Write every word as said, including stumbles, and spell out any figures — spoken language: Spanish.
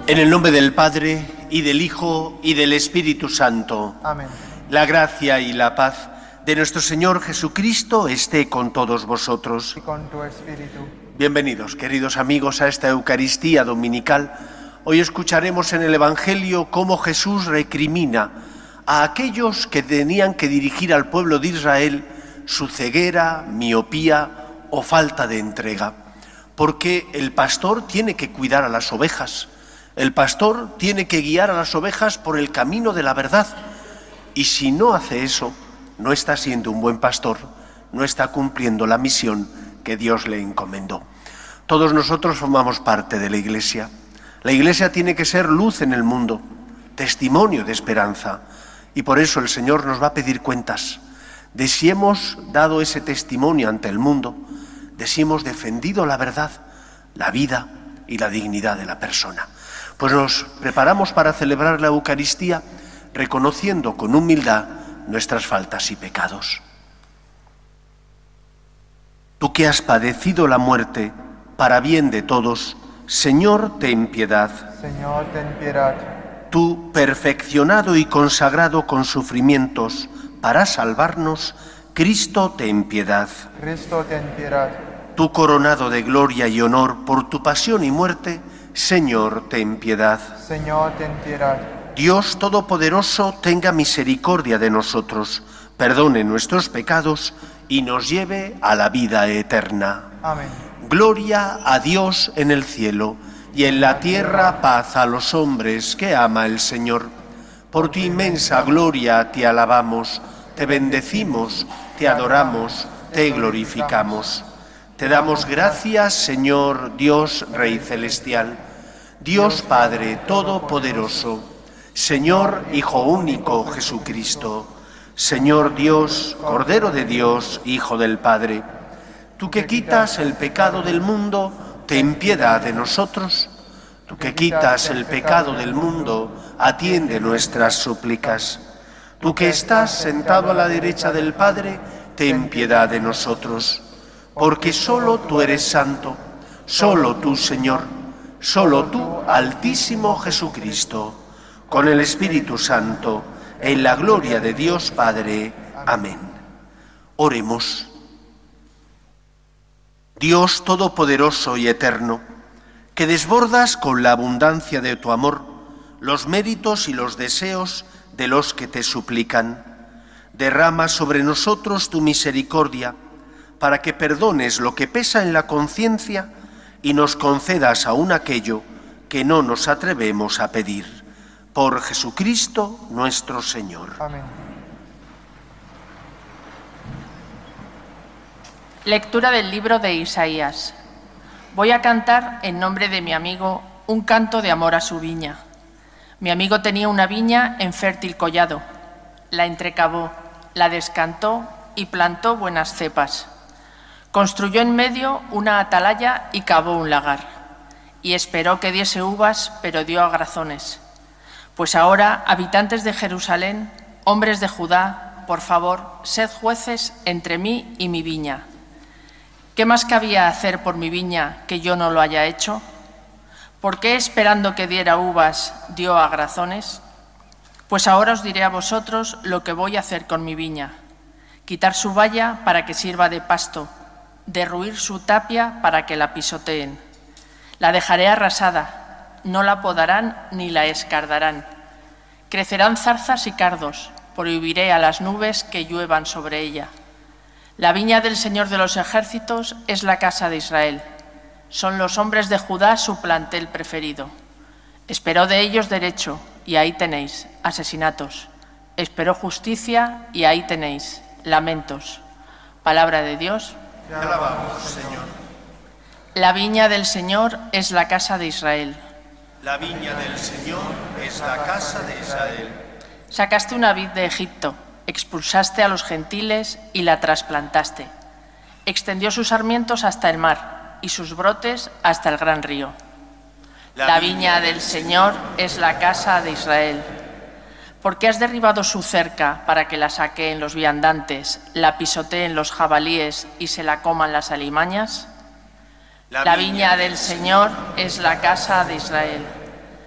En el nombre del Padre, y del Hijo, y del Espíritu Santo. Amén. La gracia y la paz de nuestro Señor Jesucristo esté con todos vosotros. Y con tu espíritu. Bienvenidos, queridos amigos, a esta Eucaristía dominical. Hoy escucharemos en el Evangelio cómo Jesús recrimina a aquellos que tenían que dirigir al pueblo de Israel su ceguera, miopía o falta de entrega. Porque el pastor tiene que cuidar a las ovejas. El pastor tiene que guiar a las ovejas por el camino de la verdad. Y si no hace eso, no está siendo un buen pastor, no está cumpliendo la misión que Dios le encomendó. Todos nosotros formamos parte de la Iglesia. La Iglesia tiene que ser luz en el mundo, testimonio de esperanza. Y por eso el Señor nos va a pedir cuentas de si hemos dado ese testimonio ante el mundo, de si hemos defendido la verdad, la vida y la dignidad de la persona. Pues nos preparamos para celebrar la Eucaristía reconociendo con humildad nuestras faltas y pecados. Tú que has padecido la muerte para bien de todos, Señor, ten piedad. Señor, ten piedad. Tú, perfeccionado y consagrado con sufrimientos para salvarnos, Cristo, ten piedad. Cristo, ten piedad. Tú, coronado de gloria y honor por tu pasión y muerte, Señor, ten piedad. Señor, ten piedad. Dios Todopoderoso, tenga misericordia de nosotros, perdone nuestros pecados y nos lleve a la vida eterna. Amén. Gloria a Dios en el cielo y en la tierra paz a los hombres que ama el Señor. Por tu inmensa gloria te alabamos, te bendecimos, te adoramos, te glorificamos. Te damos gracias, Señor Dios Rey Celestial, Dios Padre Todopoderoso, Señor Hijo Único Jesucristo, Señor Dios, Cordero de Dios, Hijo del Padre. Tú que quitas el pecado del mundo, ten piedad de nosotros. Tú que quitas el pecado del mundo, atiende nuestras súplicas. Tú que estás sentado a la derecha del Padre, ten piedad de nosotros. Porque solo tú eres santo, solo tú, Señor, solo tú, Altísimo Jesucristo, con el Espíritu Santo, en la gloria de Dios Padre. Amén. Oremos. Dios Todopoderoso y Eterno, que desbordas con la abundancia de tu amor los méritos y los deseos de los que te suplican, derrama sobre nosotros tu misericordia, para que perdones lo que pesa en la conciencia y nos concedas aún aquello que no nos atrevemos a pedir. Por Jesucristo nuestro Señor. Amén. Lectura del libro de Isaías. Voy a cantar en nombre de mi amigo un canto de amor a su viña. Mi amigo tenía una viña en fértil collado. La entrecavó, la descantó y plantó buenas cepas. Construyó en medio una atalaya y cavó un lagar. Y esperó que diese uvas, pero dio agrazones. Pues ahora, habitantes de Jerusalén, hombres de Judá, por favor, sed jueces entre mí y mi viña. ¿Qué más cabía hacer por mi viña que yo no lo haya hecho? ¿Por qué, esperando que diera uvas, dio agrazones? Pues ahora os diré a vosotros lo que voy a hacer con mi viña. Quitar su valla para que sirva de pasto, derruir su tapia para que la pisoteen. La dejaré arrasada, no la podarán ni la escardarán. Crecerán zarzas y cardos, prohibiré a las nubes que lluevan sobre ella. La viña del Señor de los ejércitos es la casa de Israel. Son los hombres de Judá su plantel preferido. Esperó de ellos derecho, y ahí tenéis, asesinatos. Esperó justicia, y ahí tenéis, lamentos. Palabra de Dios. Te alabamos, Señor. La viña del Señor es la casa de Israel. La viña del Señor es la casa de Israel. Sacaste una vid de Egipto, expulsaste a los gentiles y la trasplantaste. Extendió sus sarmientos hasta el mar y sus brotes hasta el gran río. La viña del Señor es la casa de Israel. ¿Por qué has derribado su cerca para que la saqueen los viandantes, la pisoteen los jabalíes y se la coman las alimañas? La viña del Señor es la casa de Israel.